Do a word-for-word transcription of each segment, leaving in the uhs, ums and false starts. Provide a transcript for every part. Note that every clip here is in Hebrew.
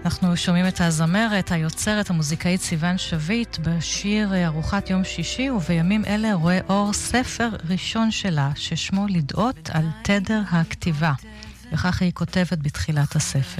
אנחנו שומעים את הזמרת, היוצרת, המוזיקאית סיוון שביט בשיר ארוחת יום שישי, ובימים אלה רואה אור ספר ראשון שלה, ששמו לדעות על תדר הכתיבה. וכך היא כותבת בתחילת הספר.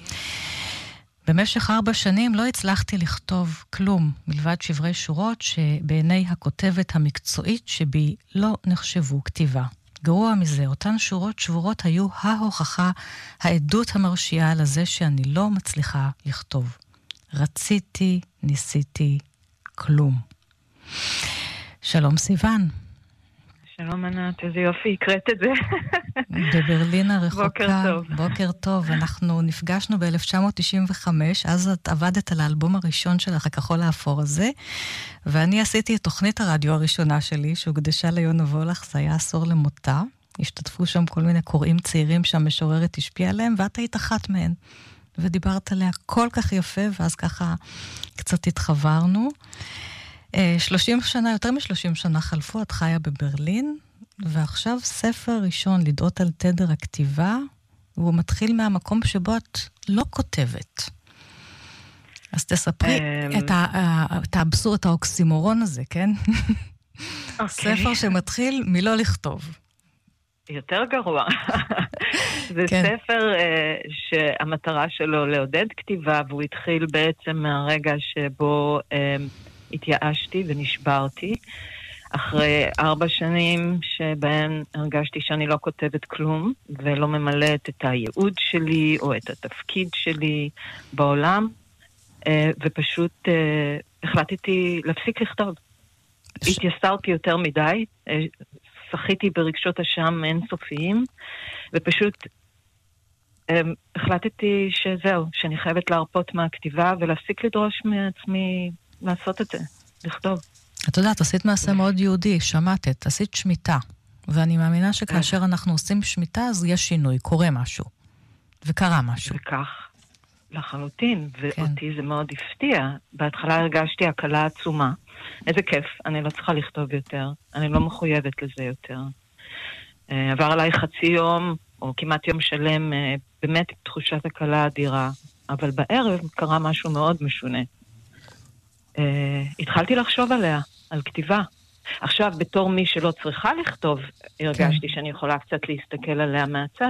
במשך ארבע שנים לא הצלחתי לכתוב כלום, מלבד שברי שורות שבעיני הכותבת המקצועית שבי לא נחשבו כתיבה. גרוע מזה, אותן שורות שבורות היו ההוכחה, העדות המרשיעה לזה שאני לא מצליחה לכתוב. רציתי, ניסיתי, כלום. שלום סיוון. שלום ענת, איזה יופי, הקראת את זה. בברלין הרחוקה. בוקר טוב. בוקר טוב, אנחנו נפגשנו ב-אלף תשע מאות תשעים וחמש, אז את עבדת על האלבום הראשון שלך, הכחול האפור הזה, ואני עשיתי את תוכנית הרדיו הראשונה שלי, שהוקדשה ליונה וולך, זה היה עשור למותה. השתתפו שם כל מיני קוראים צעירים שהמשוררת השפיעה עליהם, ואת היית אחת מהן. ודיברת עליה כל כך יפה, ואז ככה קצת התחברנו. שלושים שנה, יותר משלושים שנה חלפו, את חיה בברלין, ועכשיו ספר ראשון, לדעות על תדר הכתיבה, והוא מתחיל מהמקום שבו את לא כותבת. אז תספרי את האבסורד, את האוקסימורון הזה, כן? ספר שמתחיל מלא לכתוב. יותר גרוע. זה ספר שהמטרה שלו לעודד כתיבה, והוא התחיל בעצם מהרגע שבו התייאשתי ונשברתי, אחרי ארבע שנים שבהן הרגשתי שאני לא כותבת כלום, ולא ממלאת את הייעוד שלי או את התפקיד שלי בעולם, ופשוט החלטתי להפסיק לכתוב. התייסרתי יותר מדי, שחיתי ברגשות אשם אינסופיים, ופשוט החלטתי שזהו, שאני חייבת להרפות מהכתיבה ולהפסיק לדרוש מעצמי לעשות את זה, לכתוב. את יודעת, עשית מעשה מאוד יהודי, שמעתת, עשית שמיטה, ואני מאמינה שכאשר אנחנו עושים שמיטה, אז יש שינוי, קורה משהו, וקרה משהו. וכך, לחלוטין, ואותי זה מאוד הפתיע. בהתחלה הרגשתי הקלה עצומה. איזה כיף, אני לא צריכה לכתוב יותר, אני לא מחויבת לזה יותר. עבר עליי חצי יום, או כמעט יום שלם, באמת תחושת הקלה אדירה, אבל בערב קרה משהו מאוד משונה. Uh, התחלתי לחשוב עליה, על כתיבה. עכשיו, בתור מי שלא צריכה לכתוב, הרגשתי שאני יכולה קצת להסתכל עליה מהצד.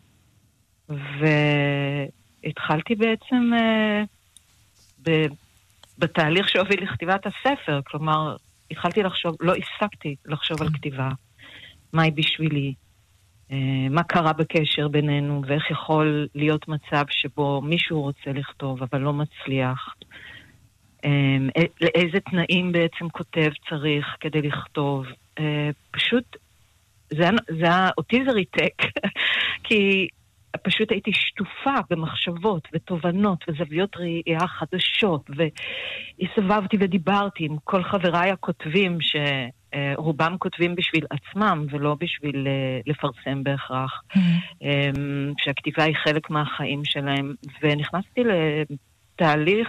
והתחלתי בעצם uh, ב- בתהליך שהוביל לכתיבת הספר, כלומר, התחלתי לחשוב, לא הפסקתי לחשוב על כתיבה. מהי בשבילי? Uh, מה קרה בקשר בינינו, ואיך יכול להיות מצב שבו מישהו רוצה לכתוב, אבל לא מצליח. לאיזה תנאים בעצם כותב צריך כדי לכתוב. פשוט, זה, זה, אותי זה ריתק, כי פשוט הייתי שטופה במחשבות ותובנות וזוויות ראייה חדשות, והסתובבתי ודיברתי עם כל חבריי הכותבים, שרובם כותבים בשביל עצמם ולא בשביל לפרסם בהכרח, שהכתיבה היא חלק מהחיים שלהם, ונכנסתי לתהליך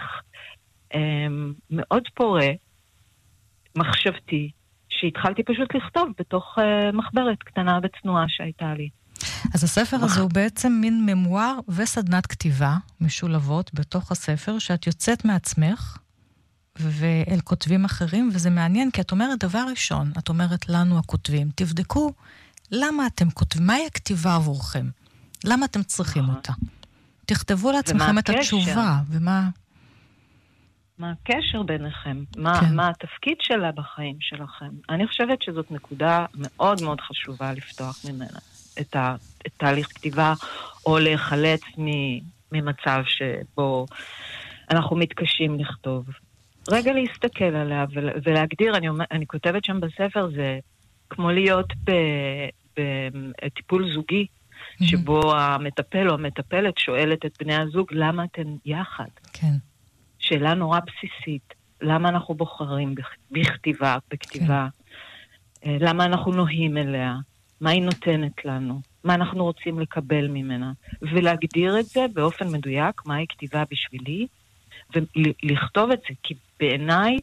מאוד פורה, מחשבתי, שהתחלתי פשוט לכתוב בתוך מחברת קטנה וצנועה שהייתה לי. אז הספר הזה הוא בעצם מין ממואר וסדנת כתיבה משולבות בתוך הספר, שאת יוצאת מעצמך ואל כותבים אחרים, וזה מעניין, כי את אומרת דבר ראשון, את אומרת לנו הכותבים, תבדקו למה אתם כותבים, מהי הכתיבה עבורכם? למה אתם צריכים אותה? תכתבו לעצמכם את התשובה, ומה... מה הקשר ביניכם? מה, כן. מה התפקיד שלה בחיים שלכם? אני חושבת שזאת נקודה מאוד מאוד חשובה לפתוח ממנה את, ה, את תהליך כתיבה, או להיחלץ ממצב שבו אנחנו מתקשים לכתוב. רגע להסתכל עליה ולהגדיר, אני, אני כותבת שם בספר, זה כמו להיות בטיפול זוגי, mm-hmm. שבו המטפל או המטפלת שואלת את בני הזוג, למה אתן יחד? כן. שאלה נורא בסיסית, למה אנחנו בוחרים בכתיבה, בכתיבה, כן. למה אנחנו נוהים אליה, מה היא נותנת לנו, מה אנחנו רוצים לקבל ממנה, ולהגדיר את זה באופן מדויק, מהי כתיבה בשבילי, ולכתוב את זה, כי בעיניי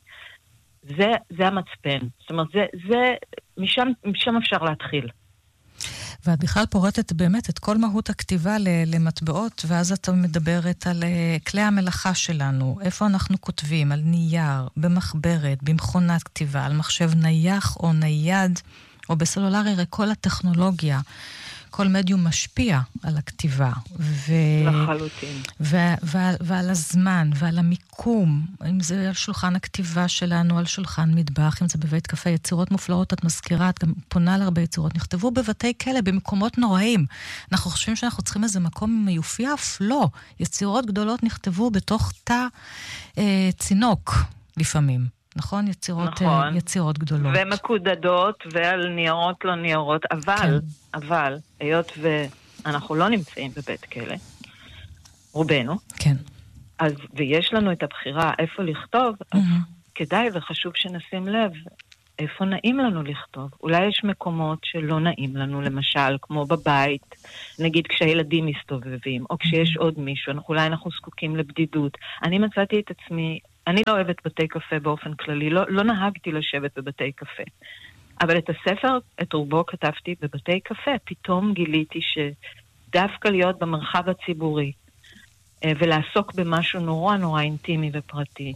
זה, זה המצפן. זאת אומרת, זה, זה, משם, משם אפשר להתחיל. ואת בכלל פורטת באמת את כל מהות הכתיבה למטבעות, ואז את מדברת על כלי המלאכה שלנו, איפה אנחנו כותבים, על נייר, במחברת, במכונת כתיבה, על מחשב נייח או נייד, או בסלולרי, כל הטכנולוגיה. כל מדיום משפיע על הכתיבה. ו... לחלוטין. ו... ו... ועל הזמן, ועל המיקום, אם זה על שולחן הכתיבה שלנו, על שולחן מטבח, אם זה בבית קפה, יצירות מופלאות, את מזכירה, את גם פונה להרבה יצירות, נכתבו בבתי כלא, במקומות נוראים. אנחנו חושבים שאנחנו צריכים איזה מקום מיופייף? לא. יצירות גדולות נכתבו בתוך תא אה, צינוק, לפעמים. נכון? יצירות, נכון. יצירות גדולות. ומקודדות, ועל ניירות לא ניירות, אבל, כן. אבל, היות ואנחנו לא נמצאים בבית כלא, רובנו, כן. אז, ויש לנו את הבחירה איפה לכתוב, mm-hmm. אז כדאי וחשוב שנשים לב איפה נעים לנו לכתוב. אולי יש מקומות שלא נעים לנו, למשל, כמו בבית, נגיד כשהילדים מסתובבים, או כשיש mm-hmm. עוד מישהו, אנחנו, אולי אנחנו זקוקים לבדידות. אני מצאתי את עצמי, אני לא אוהבת בתי קפה באופן כללי, לא, לא נהגתי לשבת בבתי קפה. אבל את הספר, את רובו כתבתי בבתי קפה. פתאום גיליתי שדווקא להיות במרחב הציבורי, ולעסוק במשהו נורא נורא אינטימי ופרטי,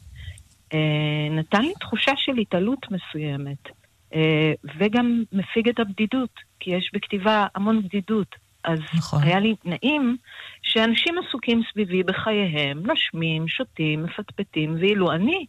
נתן לי תחושה של התעלות מסוימת, וגם מפיג את הבדידות, כי יש בכתיבה המון בדידות. אז נכון. היה לי נעים שאנשים עסוקים סביבי בחייהם, נושמים, שותים, מפטפטים, ואילו אני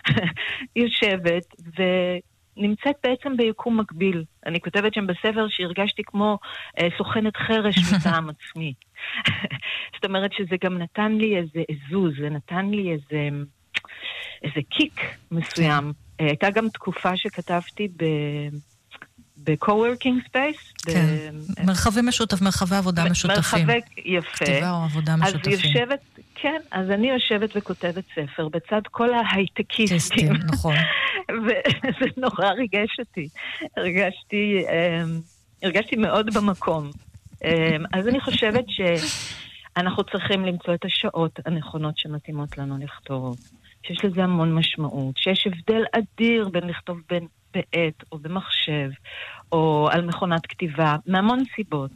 יושבת ונמצאת בעצם ביקום מקביל. אני כותבת שם בספר שהרגשתי כמו אה, סוכנת חרש מטעם עצמי. זאת אומרת שזה גם נתן לי איזה עזוז, זה נתן לי איזה, איזה קיק מסוים. אה, הייתה גם תקופה שכתבתי ב... ב-co-working space. כן, ב- מרחבי משותף, מרחבי עבודה משותפים. מרחבי, יפה. כתיבה או עבודה משותפים. אז יושבת, כן, אז אני יושבת וכותבת ספר, בצד כל ההייטקיסטים. נכון. וזה נורא ריגש אותי. הרגשתי, הרגשתי מאוד במקום. אז אני חושבת שאנחנו צריכים למצוא את השעות הנכונות שמתאימות לנו לכתוב. שיש לזה המון משמעות. שיש הבדל אדיר בין לכתוב בין בעת או במחשב, או על מכונת כתיבה, מהמון סיבות.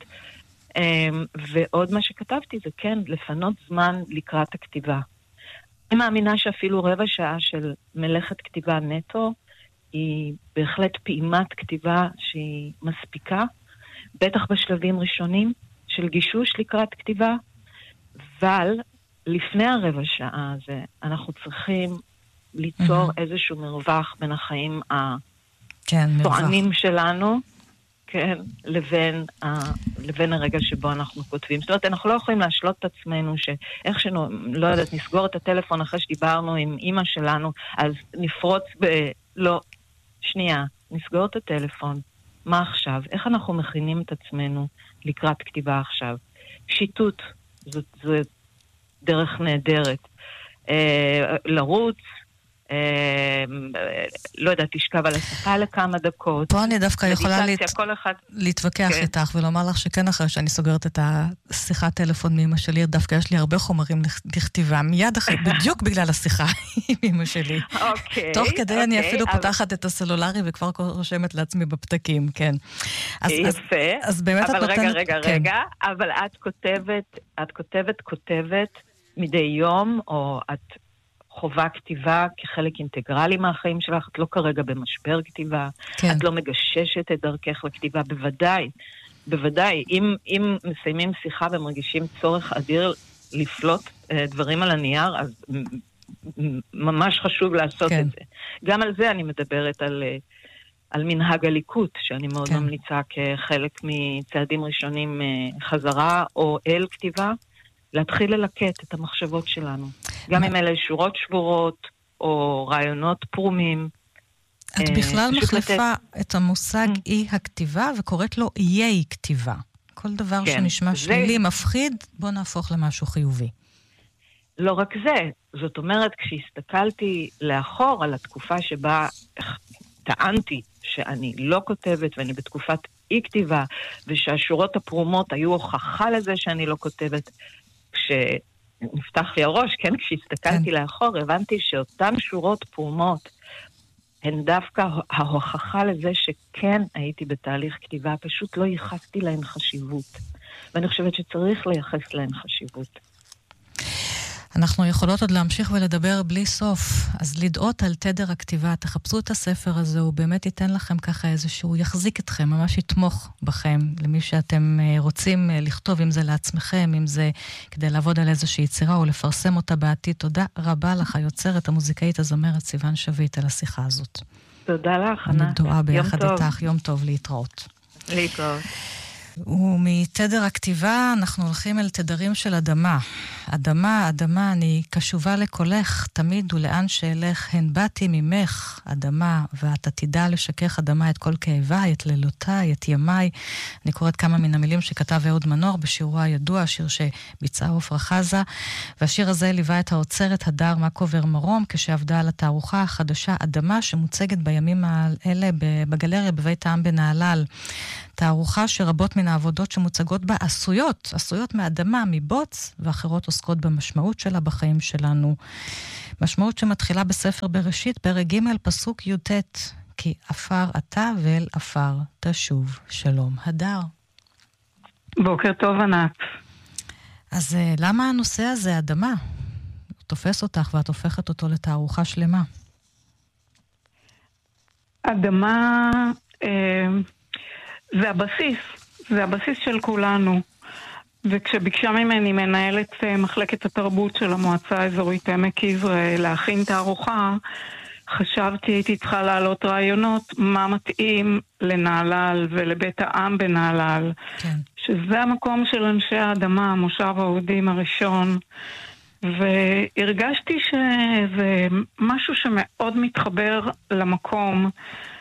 ועוד מה שכתבתי זה כן, לפנות זמן לקראת הכתיבה. אני מאמינה שאפילו רבע שעה של מלאכת כתיבה נטו, היא בהחלט פעימת כתיבה שהיא מספיקה, בטח בשלבים ראשונים של גישוש לקראת כתיבה, אבל לפני הרבע שעה הזה, אנחנו צריכים ליצור איזשהו מרווח בין החיים ה... כן, טוענים שלנו, כן, לבין, ה, לבין הרגע שבו אנחנו כותבים. זאת אומרת, אנחנו לא יכולים להשלות את עצמנו שאיך שנו, לא יודעת, נסגור את הטלפון אחרי שדיברנו עם אמא שלנו, אז נפרוץ ב... לא, שנייה, נסגור את הטלפון. מה עכשיו? איך אנחנו מכינים את עצמנו לקראת כתיבה עכשיו? שיטוט, זו, זו דרך נהדרת. אה, לרוץ, לא יודעת, תשכב על השפה לכמה דקות. פה אני דווקא יכולה להתווכח איתך ולומר לך שכן, אחרי שאני סוגרת את השיחת טלפון מאמא שלי, דווקא יש לי הרבה חומרים לכתיבה, מיד אחרי, בדיוק בגלל השיחה עם אמא שלי. תוך כדי אני אפילו פותחת את הסלולרי וכבר רושמת לעצמי בפתקים, כן. יפה, אבל רגע, רגע, רגע, אבל את כותבת, את כותבת, כותבת מדי יום, או את חובה כתיבה כחלק אינטגרלי מהחיים שלך, את לא כרגע במשבר כתיבה, כן. את לא מגששת את דרכך לכתיבה, בוודאי, בוודאי, אם, אם מסיימים שיחה ומרגישים צורך אדיר לפלוט אה, דברים על הנייר, אז ממש חשוב לעשות כן. את זה. גם על זה אני מדברת על, על מנהג הליקוט, שאני מאוד כן. ממליצה כחלק מצעדים ראשונים חזרה או אל כתיבה, להתחיל ללקט את המחשבות שלנו. גם אם אלה שורות שבורות, או רעיונות פרומים. את בכלל מחליפה את המושג אי הכתיבה, וקוראת לו איי כתיבה. כל דבר שנשמע שלילי, מפחיד, בוא נהפוך למשהו חיובי. לא רק זה. זאת אומרת, כשהסתכלתי לאחור על התקופה שבה טענתי שאני לא כותבת, ואני בתקופת אי כתיבה, ושהשורות הפרומות היו הוכחה לזה שאני לא כותבת, כשנפתח לי הראש, כן, כשהסתכלתי כן. לאחור, הבנתי שאותן שורות פרומות הן דווקא ההוכחה לזה שכן הייתי בתהליך כתיבה, פשוט לא ייחסתי להן חשיבות. ואני חושבת שצריך לייחס להן חשיבות. אנחנו יכולות עוד להמשיך ולדבר בלי סוף, אז לדעות על תדר הכתיבה, תחפשו את הספר הזה, הוא באמת ייתן לכם ככה איזשהו, יחזיק אתכם, ממש יתמוך בכם, למי שאתם רוצים לכתוב, אם זה לעצמכם, אם זה כדי לעבוד על איזושהי יצירה או לפרסם אותה בעתיד. תודה רבה לך, היוצרת, המוזיקאית, הזמרת סיוון שביט, על השיחה הזאת. תודה לך, ענת. נדועה ביחד איתך, יום טוב, להתראות. להתראות. ומתדר הכתיבה אנחנו הולכים אל תדרים של אדמה. אדמה, אדמה, אני קשובה לקולך, תמיד ולאן שאלך, הן באתי ממך, אדמה, ואת עתידה לשכך אדמה את כל כאביי, את לילותיי, את ימיי. אני קוראת כמה מן המילים שכתב אהוד מנור בשירו הידוע, שיר שביצעה עפרה חזה, והשיר הזה ליווה את האוצרת הדר מקובר מרום, כשעבדה על התערוכה החדשה אדמה, שמוצגת בימים האלה בגלריה בבית העם בנהלל. תערוכה שרבות מן העבודות שמוצגות בה עשויות, עשויות מאדמה, מבוץ, ואחרות עוסקות במשמעות שלה בחיים שלנו. משמעות שמתחילה בספר בראשית, פרק ג' פסוק י"ט, כי עפר אתה ואל עפר תשוב. שלום, הדר. בוקר טוב, ענת. אז למה הנושא הזה, אדמה? תופס אותך ואת הופכת אותו לתערוכה שלמה. אדמה... אה... זה הבסיס, זה הבסיס של כולנו. וכשביקשה ממני מנהלת מחלקת התרבות של המועצה האזורית עמק יזרעאל להכין תערוכה, חשבתי, הייתי צריכה להעלות רעיונות מה מתאים לנהלל ולבית העם בנהלל. כן. שזה המקום של אנשי האדמה, מושב האוהדים הראשון. והרגשתי שזה משהו שמאוד מתחבר למקום,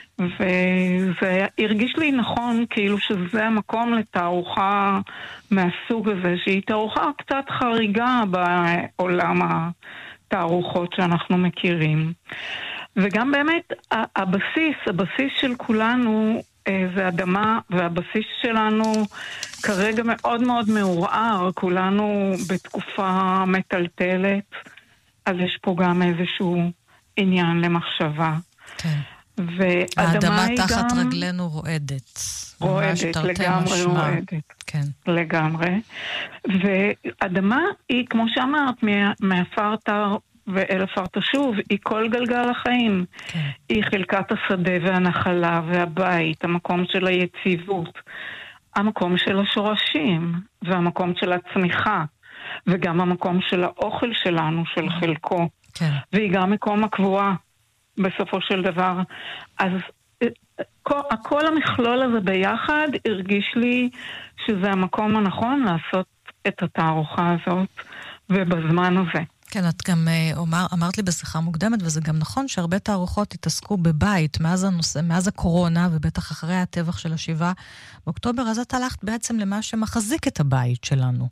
וזה הרגיש לי נכון כאילו שזה המקום לתערוכה מהסוג הזה, שהיא תערוכה קצת חריגה בעולם התערוכות שאנחנו מכירים. וגם באמת הבסיס, הבסיס של כולנו זה אדמה, והבסיס שלנו כרגע מאוד מאוד מעורער, כולנו בתקופה מטלטלת, אז יש פה גם איזשהו עניין למחשבה. כן. האדמה תחת גם... רגלינו רועדת. רועדת, לגמרי רועדת. כן. לגמרי. ואדמה היא, כמו שאמרת, מעפר תר ואל עפר תשוב, היא כל גלגל החיים. כן. היא חלקת השדה והנחלה והבית, המקום של היציבות, המקום של השורשים, והמקום של הצמיחה, וגם המקום של האוכל שלנו, של חלקו. כן. והיא גם מקום הקבועה. בסופו של דבר. אז כל, כל המכלול הזה ביחד הרגיש לי שזה המקום הנכון לעשות את התערוכה הזאת ובזמן הזה. כן, את גם אומר, אמרת לי בשיחה מוקדמת, וזה גם נכון שהרבה תערוכות התעסקו בבית מאז, הנושא, מאז הקורונה, ובטח אחרי הטבח של השבעה באוקטובר, אז את הלכת בעצם למה שמחזיק את הבית שלנו.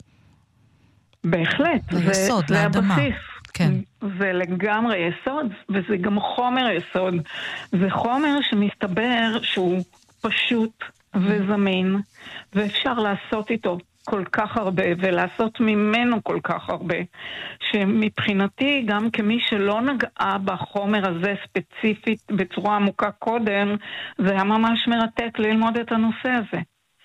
בהחלט. ליסוד, זה, לאדמה. זה הבסיס. כן. זה לגמרי יסוד, וזה גם חומר יסוד. זה חומר שמסתבר שהוא פשוט וזמין, ואפשר לעשות איתו כל כך הרבה, ולעשות ממנו כל כך הרבה, שמבחינתי, גם כמי שלא נגעה בחומר הזה ספציפית בצורה עמוקה קודם, זה היה ממש מרתק ללמוד את הנושא הזה.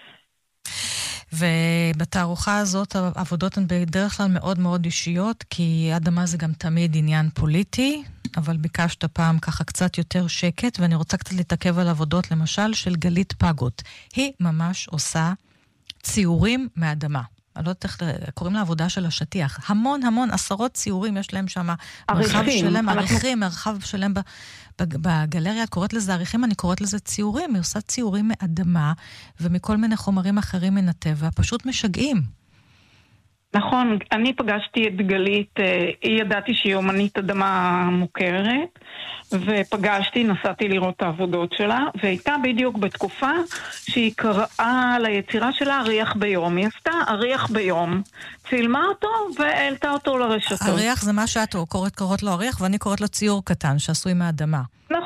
ובתערוכה הזאת העבודות הן בדרך כלל מאוד מאוד אישיות, כי אדמה זה גם תמיד עניין פוליטי, אבל ביקשת פעם ככה קצת יותר שקט, ואני רוצה קצת להתעכב על עבודות, למשל של גלית פגות. היא ממש עושה ציורים מאדמה. אני לא יודעת איך, קוראים לה עבודה של השטיח. המון המון עשרות ציורים יש להם שם, מרחב שלם, עריכים, מרחב שלם בגלריה. את קוראת לזה עריכים, אני קוראת לזה ציורים. היא עושה ציורים מאדמה, ומכל מיני חומרים אחרים מן הטבע, פשוט משגעים. נכון, אני פגשתי את גלית, היא ידעתי שהיא אומנית אדמה מוכרת, ופגשתי, נסעתי לראות את העבודות שלה, והייתה בדיוק בתקופה שהיא קראה ליצירה שלה אריח ביום. היא עשתה אריח ביום, צילמה אותו והעלתה אותו לרשתות. אריח זה מה שאת קוראת, קוראת לו אריח, ואני קוראת לו ציור קטן שעשוי מהאדמה. נכון.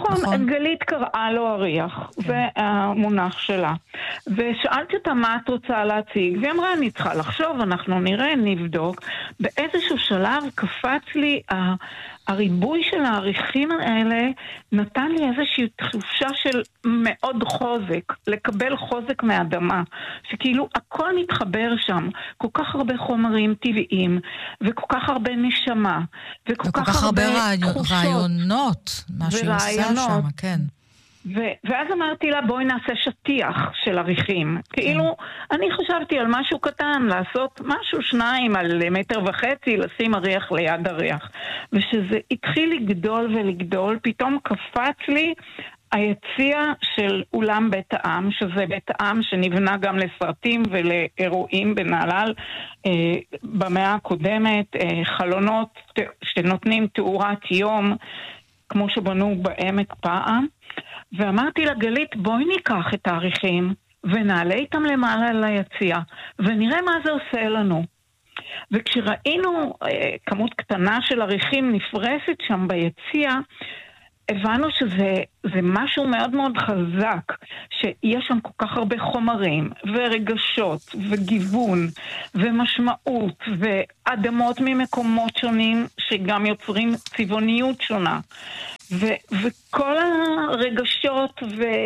נכון, נכון? גלית קראה לו אריח, כן. זה המונח שלה. ושאלתי אותה מה את רוצה להציג, והיא אמרה, אני צריכה לחשוב, אנחנו נראה, נבדוק. באיזשהו שלב קפץ לי, הריבוי של העריכים האלה נתן לי איזושהי תחושה של מאוד חוזק, לקבל חוזק מהאדמה, שכאילו הכל מתחבר שם, כל כך הרבה חומרים טבעיים, וכל כך הרבה נשמה, וכל כך, כך הרבה תחושות. רעיונות, מה שהיא עושה שם, כן. ו- ואז אמרתי לה, בואי נעשה שטיח של עריכים. כן. כאילו, אני חשבתי על משהו קטן, לעשות משהו שניים על מטר וחצי, לשים אריח ליד אריח. ושזה התחיל לגדול ולגדול, פתאום קפץ לי היציע של אולם בית העם, שזה בית העם שנבנה גם לסרטים ולאירועים בנהלל אה, במאה הקודמת, אה, חלונות שנותנים תאורת יום, כמו שבנו בעמק פעם. ואמרתי לה, גלית, בואי ניקח את העריכים ונעלה איתם למעלה ליציע ונראה מה זה עושה לנו. וכשראינו אה, כמות קטנה של עריכים נפרסת שם ביציע, הבנו שזה זה משהו מאוד מאוד חזק, שיש שם כל כך הרבה חומרים ורגשות וגיוון ומשמעות ואדמות ממקומות שונים שגם יוצרים צבעוניות שונה. ו- וכל הרגשות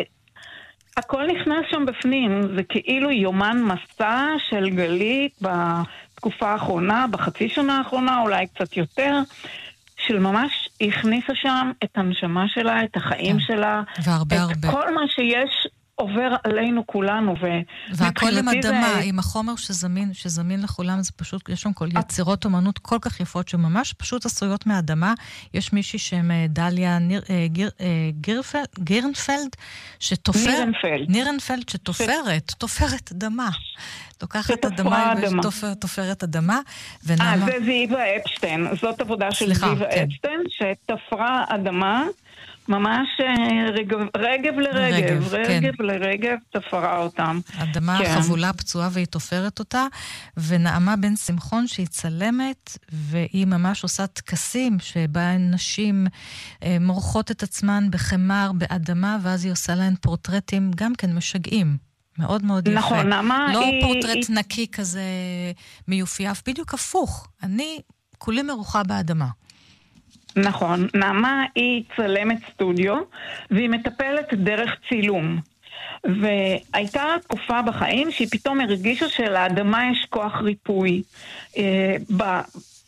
והכל נכנס שם בפנים, זה כאילו יומן מסע של גלית בתקופה האחרונה, בחצי שנה האחרונה, אולי קצת יותר, של ממש הכניסה שם את הנשמה שלה, את החיים כן. שלה, והרבה את הרבה. כל מה שיש עובר עלינו כולנו. והכל עם אדמה, זה... עם החומר שזמין, שזמין לכולם, זה פשוט, יש שם כל יצירות אומנות כל כך יפות, שממש פשוט עשויות מהאדמה. יש מישהי שם דליה ניר, גיר, גירפל, גירנפלד, שתופר... נירנפלד. נירנפלד, שתופרת, תופרת אדמה. לוקחת אדמה, תופרת אדמה. אה, זה זיווה אפשטיין. זאת עבודה של זיווה אפשטיין, שתפרה אדמה, ממש רגב, רגב לרגב, רגב, רגב כן. לרגב תפרה אותם. אדמה כן. חבולה פצועה והיא תופרת אותה, ונעמה בן שמחון שהיא צלמת, והיא ממש עושה תקסים, שבה נשים אה, מורחות את עצמן בחמר, באדמה, ואז היא עושה להן פורטרטים גם כן משגעים. מאוד מאוד יפה. נכון, נעמה לא היא... פורטרט היא... נקי כזה מיופייף, בדיוק הפוך. אני כולי מרוחה באדמה. נכון, נעמה היא צלמת סטודיו, והיא מטפלת דרך צילום. והייתה תקופה בחיים שהיא פתאום הרגישה שלאדמה יש כוח ריפוי. אה, ב...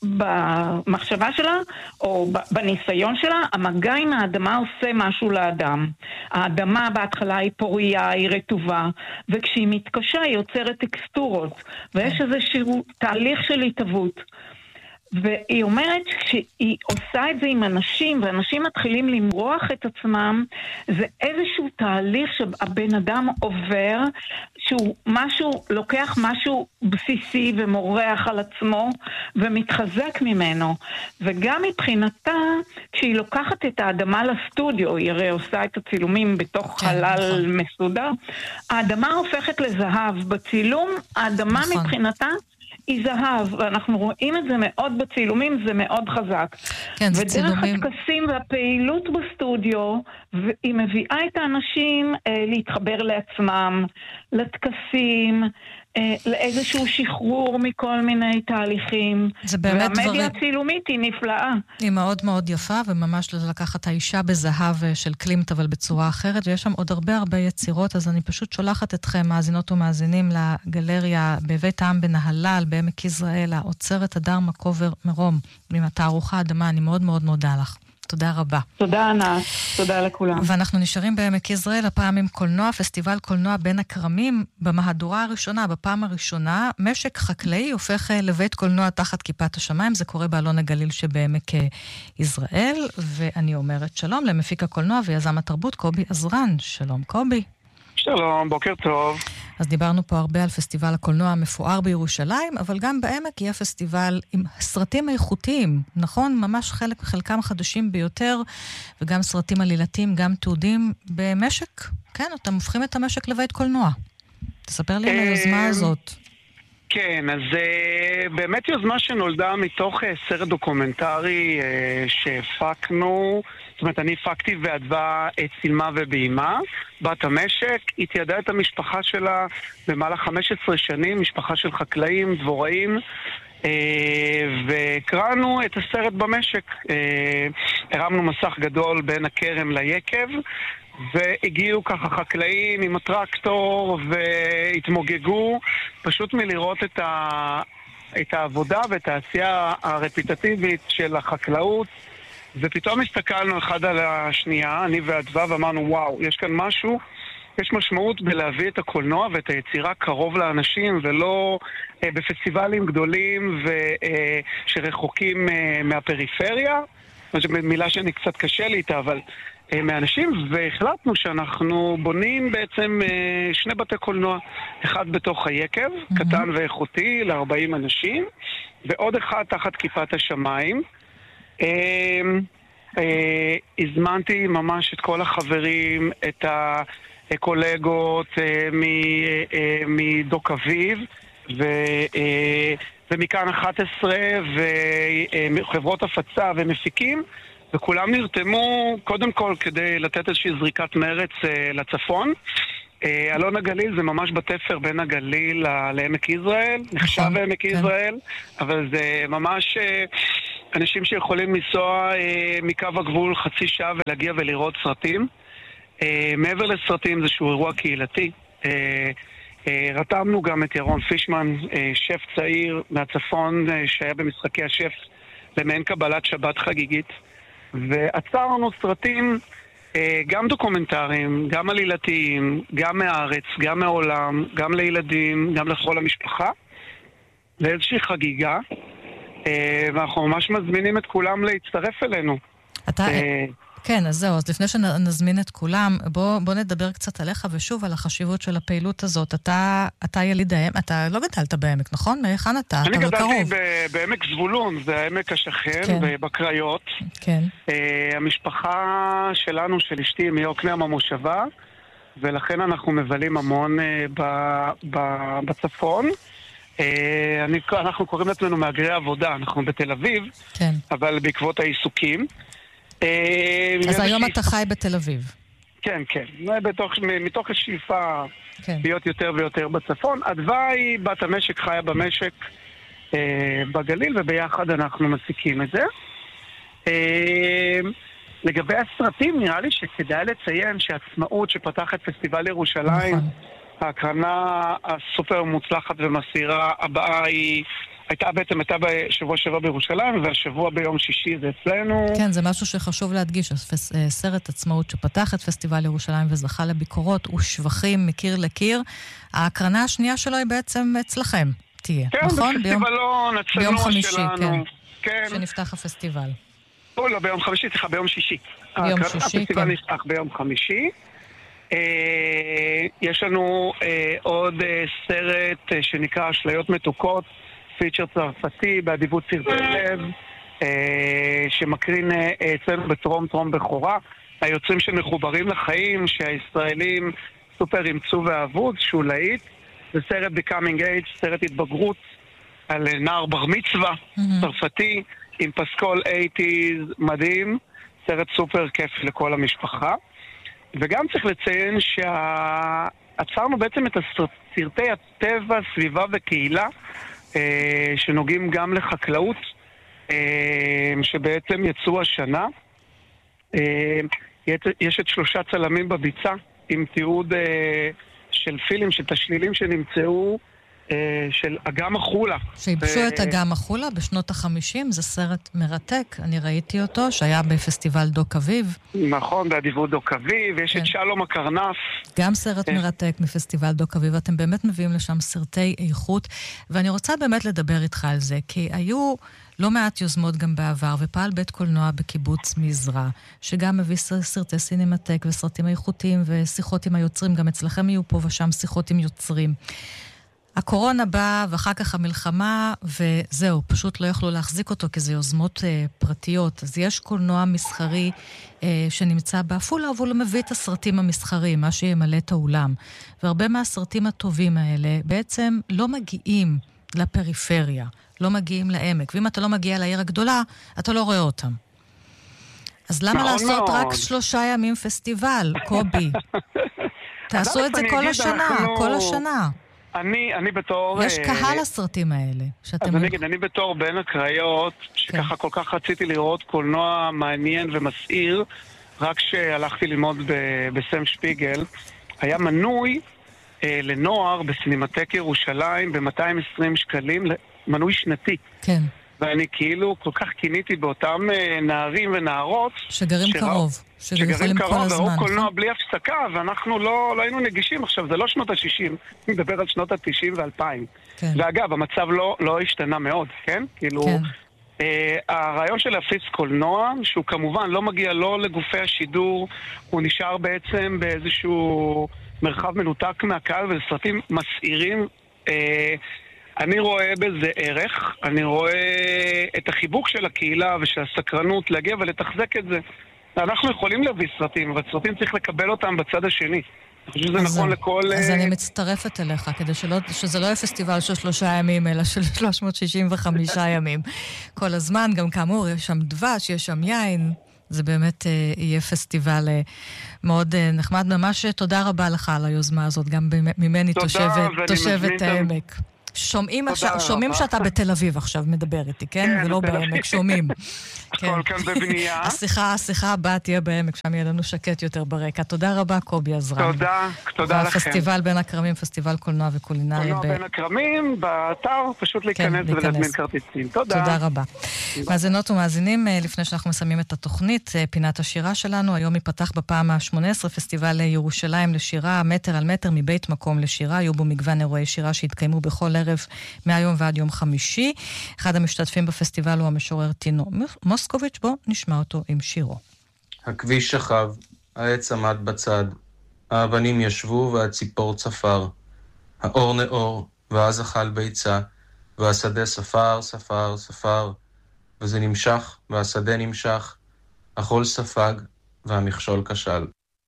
במחשבה שלה, או בניסיון שלה, המגע עם האדמה עושה משהו לאדם. האדמה בהתחלה היא פוריה, היא רטובה, וכשהיא מתקשה היא יוצרת טקסטורות, ויש איזשהו תהליך של התהוות. והיא אומרת שהיא עושה את זה עם אנשים, ואנשים מתחילים למרוח את עצמם, זה איזשהו תהליך שהבן אדם עובר, שהוא משהו, לוקח משהו בסיסי ומורח על עצמו, ומתחזק ממנו. וגם מבחינתה, כשהיא לוקחת את האדמה לסטודיו, היא הרי עושה את הצילומים בתוך כן, חלל נכון. מסודר, האדמה הופכת לזהב. בצילום, האדמה נכון. מבחינתה, היא זהב, ואנחנו רואים את זה מאוד בצילומים, זה מאוד חזק. כן, זה צילומים. ודרך הטקסים והפעילות בסטודיו, היא מביאה את האנשים אה, להתחבר לעצמם, לטקסים, אה, לאיזשהו שחרור מכל מיני תהליכים. זה באמת והמדיה דברים... הצילומית היא נפלאה. היא מאוד מאוד יפה, וממש לקחת האישה בזהב של קלימט, אבל בצורה אחרת, ויש שם עוד הרבה הרבה יצירות, אז אני פשוט שולחת אתכם, מאזינות ומאזינים, לגלריה בבית העם בנהלל, בעמק יזרעאל, האוצרת הדר מקובר מרום, עם התערוכה האדמה, אני מאוד מאוד מודה לך. תודה רבה. תודה ענת, תודה לכולם. ואנחנו נשארים בעמק יזרעאל, הפעם עם קולנוע, פסטיבל קולנוע בין הכרמים, במהדורה הראשונה, בפעם הראשונה, משק חקלאי הופך לבית קולנוע תחת כיפת השמיים, זה קורה באלון הגליל שבעמק יזרעאל, ואני אומרת שלום למפיק הקולנוע ויזם התרבות קובי עזרן. שלום קובי. שלום, בוקר טוב. אז דיברנו פה הרבה על פסטיבל הקולנוע המפואר בירושלים, אבל גם בעמק יהיה פסטיבל עם סרטים איכותיים, נכון? ממש חלק, חלקם חדשים ביותר, וגם סרטים עלילתיים, גם תעודים במשק. כן, אתם הופכים את המשק לבית קולנוע. תספר לי על היוזמה הזאת. כן, אז uh, באמת יוזמה שנולדה מתוך uh, סרט דוקומנטרי uh, שהפקנו, זאת אומרת, אני הפקתי ואדווה את צילמה ובהימה, בת המשק, היא תיעדה את המשפחה שלה במהלך חמש עשרה שנים, משפחה של חקלאים, דבוראים, uh, והקראנו את הסרט במשק. Uh, הרמנו מסך גדול בין הכרם ליקב, והגיעו ככה חקלאים עם הטרקטור והתמוגגו פשוט מלראות את, ה... את העבודה ואת העשייה הרפיטטיבית של החקלאות, ופתאום הסתכלנו אחד על השנייה, אני ואדווה, ואמרנו וואו, יש כאן משהו, יש משמעות בלהביא את הקולנוע ואת היצירה קרוב לאנשים ולא אה, בפסטיבלים גדולים אה, שרחוקים אה, מהפריפריה, זו מילה שאני קצת קשה לי איתה, אבל מאנשים, והחלטנו שאנחנו בונים בעצם שני בתי קולנוע, אחד בתוך היקב, mm-hmm. קטן ואיכותי ל-ארבעים אנשים, ועוד אחד תחת כיפת השמיים. אה, אה, הזמנתי ממש את כל החברים, את הקולגות אה, אה, מדוק אביב, ו... אה, ומכאן אחת עשרה, וחברות הפצה ומפיקים, וכולם נרתמו קודם כל כדי לתת איזושהי זריקת מרץ אה, לצפון. אה, אלון הגליל זה ממש בתפר בין הגליל לעמק יזרעאל, נחשב לעמק כן. יזרעאל, אבל זה ממש אה, אנשים שיכולים לנסוע אה, מקו הגבול חצי שעה ולהגיע ולראות סרטים. אה, מעבר לסרטים זה שהוא אירוע קהילתי. אה, אה, רתמנו גם את ירון פישמן, אה, שף צעיר מהצפון אה, שהיה במשחקי השף למעין קבלת שבת חגיגית. ועצרנו סרטים גם דוקומנטריים, גם עלילתיים, גם מהארץ, גם מהעולם, גם לילדים, גם לכל המשפחה, לאיזושהי חגיגה, ואנחנו ממש מזמינים את כולם להצטרף אלינו. אתה... כן, אז זהו, אז לפני שנזמין את כולם, בוא, בוא נדבר קצת עליך ושוב על החשיבות של הפעילות הזאת. אתה, אתה יליד העמק, אתה לא גדלת בעמק, נכון? מהיכן אתה? אני אתה גדלתי ב- בעמק זבולון, זה העמק השכן, כן. בקריות. כן. Uh, המשפחה שלנו, של אשתי, מיוקנעם המושבה, ולכן אנחנו מבלים המון uh, ב- ב- בצפון. Uh, אני, אנחנו קוראים לעצמנו מהגרי עבודה, אנחנו בתל אביב, כן. אבל בעקבות העיסוקים. אז היום אתה חי בתל אביב. כן, כן. בתוך, מתוך השאיפה כן. להיות יותר ויותר בצפון. אדווה היא בת המשק, חיה במשק אה, בגליל, וביחד אנחנו מסיקים את זה. אה, לגבי הסרטים, נראה לי שכדאי לציין שעצמאות שפתח את פסטיבל ירושלים, נכון. ההקרנה הסופר מוצלחת ומסירה הבאה היא... הייתה בעצם, הייתה בשבוע שבוע בירושלים, והשבוע ביום שישי זה אצלנו. כן, זה משהו שחשוב להדגיש. סרט עצמאות שפתח את פסטיבל ירושלים וזכה לביקורות ושבחים מקיר לקיר. ההקרנה השנייה שלו היא בעצם אצלכם, תהיה, כן, נכון? כן, בפסטיבלון, הצנוע ביום חמישי, שלנו. כן. כן. שנפתח הפסטיבל. או לא, ביום חמישי, סליחה, ביום שישי. ביום שישי, כן. הפסטיבל נפתח ביום חמישי. יש לנו עוד סרט שנקרא אשליות מתוקות, פיצ'ר צרפתי, באדיבות סרטי לב, שמקרין אצלנו בטרום טרום בכורה. היוצרים שמחוברים לחיים, שהישראלים סופר אימצו ואהבו, שהוא להיט. זה סרט Becoming Age, סרט התבגרות, על נער בר מצווה, צרפתי, עם פסקול שמונים מדהים, סרט סופר כיף לכל המשפחה. וגם צריך לציין שעצרנו בעצם את סרטי הטבע, סביבה וקהילה, שנוגעים גם לחקלאות, שבעצם יצאו השנה. יש את שלושה צלמים בביצה, עם תיעוד של פילים, של תשלילים שנמצאו, של אגם החולה. שיבשו ו... את אגם החולה בשנות החמישים, זה סרט מרתק, אני ראיתי אותו, שהיה בפסטיבל דוק אביב. נכון, באדיבות דוק אביב, יש כן. את שלום הקרנף. גם סרט כן. מרתק מפסטיבל דוק אביב, אתם באמת מביאים לשם סרטי איכות, ואני רוצה באמת לדבר איתך על זה, כי היו לא מעט יוזמות גם בעבר, ופעל בית קולנוע בקיבוץ מזרע, שגם מביא סרטי סינמטק וסרטים איכותיים ושיחות עם היוצרים, גם אצלכם יהיו פה ושם שיחות עם יוצרים. הקורונה באה ואחר כך המלחמה, וזהו, פשוט לא יכלו להחזיק אותו, כי זה יוזמות אה, פרטיות. אז יש קולנוע מסחרי אה, שנמצא באפולה, אבל הוא מביא את הסרטים המסחריים, מה שימלא את האולם. והרבה מהסרטים הטובים האלה בעצם לא מגיעים לפריפריה, לא מגיעים לעמק, ואם אתה לא מגיע לעיר הגדולה, אתה לא רואה אותם. אז למה לעשות רק שלושה ימים פסטיבל, קובי? תעשו את זה כל השנה, כל השנה. אני, אני בתור... יש קהל הסרטים האלה. אז אני אגיד, אני בתור בין הקריות, שככה כל כך רציתי לראות קולנוע מעניין ומסעיר, רק שהלכתי ללמוד בסם שפיגל, היה מנוי לנוער בסינמטק ירושלים ב-מאתיים ועשרים שקלים, מנוי שנתי. כן. ואני כאילו כל כך כיניתי באותם נערים ונערות שגרים קרוב, שגרים קרוב, והוא קולנוע בלי הפסקה, ואנחנו לא, לא היינו נגישים. עכשיו, זה לא שנות ה-שישים, אני מדבר על שנות ה-תשעים ו-אלפיים. כן. ואגב, המצב לא, לא השתנה מאוד, כן? כאילו, כן. אה, הרעיון של להפיץ קולנוע, שהוא כמובן לא מגיע לא לגופי השידור, הוא נשאר בעצם באיזשהו מרחב מנותק מהקהל, וזה סרטים מסעירים, אה, אני רואה בזה ערך, אני רואה את החיבוק של הקהילה ושל הסקרנות להגיע ולתחזק את זה. אנחנו יכולים להביא סרטים, אבל סרטים צריך לקבל אותם בצד השני. אני חושב שזה נכון לכל... אז אני מצטרפת אליך, כדי שלא, שזה לא יהיה פסטיבל של שלושה ימים, אלא של שלוש מאות שישים וחמישה ימים. כל הזמן, גם כאמור, יש שם דבש, יש שם יין. זה באמת אה, יהיה פסטיבל אה, מאוד אה, נחמד. ממש תודה רבה לך על היוזמה הזאת, גם ממני תושבת, תושבת העמק. שומעים, עכשיו, שומעים שאתה בתל אביב עכשיו מדבר איתי, כן? כן ולא בעמק, שומעים. הכל כאן בבנייה. השיחה, השיחה הבאה תהיה בעמק, שם יהיה לנו שקט יותר ברקע. תודה רבה, קובי עזרן. תודה, תודה לכם. פסטיבל בין הכרמים, פסטיבל קולנוע וקולינריה. קולנוע בין הכרמים, באתר, פשוט להיכנס ולהזמין כרטיסים. תודה. תודה רבה. מאזינות ומאזינים, לפני שאנחנו מסיימים את התוכנית, פינת השירה שלנו, היום ייפתח בפעם ה-שמונה עשרה פסטיבל ירושלים לשירה, מטר על מטר מבית מקום לשירה. היו בו מגוון אירועי שירה שהתקיימו בכל ערב מהיום ועד יום חמישי. אחד המשתתפים בפסטיבל הוא המשורר טינו מוסקוביץ', בו נשמע אותו עם שירו. הכביש שכב, העץ עמד בצד, האבנים ישבו והציפור צפר, האור נאור, ואז אכל ביצה, והשדה ספר, ספר, ספר, וזה נמשך, והשדה נמשך, החול ספג, והמכשול כשל.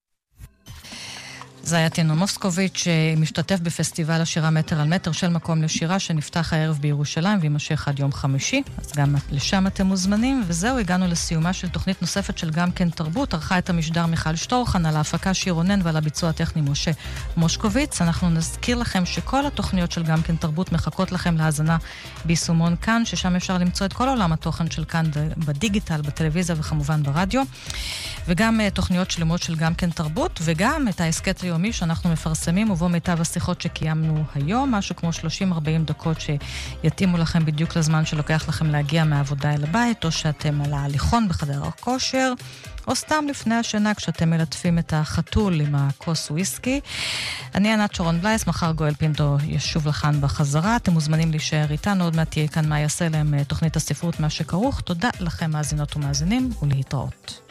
זה היה טינו מוסקוביץ' שמשתתף בפסטיבל השירה מטר על מטר של מקום לשירה שנפתח הערב בירושלים וימשך עד יום חמישי, אז גם לשם אתם מוזמנים. וזהו, הגענו לסיומה של תוכנית נוספת של גם כן תרבות. ערכה את המשדר מיכל שטורחן, על ההפקה שיר רונן ועל הביצוע הטכני משה מושקוביץ. אנחנו נזכיר לכם שכל התוכניות של גם כן תרבות מחכות לכם להאזנה ביישומון כאן, ששם אפשר למצוא את כל עולם התוכן של כאן בדיגיטל, בטלוויזיה וכמובן ברדיו, וגם תוכניות שלמות של גם כן תרבות, וגם את העסקת היומי שאנחנו מפרסמים, ובו מיטב השיחות שקיימנו היום, משהו כמו שלושים ארבעים דקות שיתאימו לכם בדיוק לזמן שלוקח לכם להגיע מהעבודה אל הבית, או שאתם על ההליכון בחדר הכושר, או סתם לפני השינה כשאתם מלטפים את החתול עם הכוס וויסקי. אני ענת שרון בלייס, מחר גואל פינטו ישוב לכאן בחזרה. אתם מוזמנים להישאר איתנו, עוד מעט תהיה כאן מה יעשה להם תוכנית הספרות מה שכרוך. תודה לכם מאזינות ומאזינים, ולהתראות.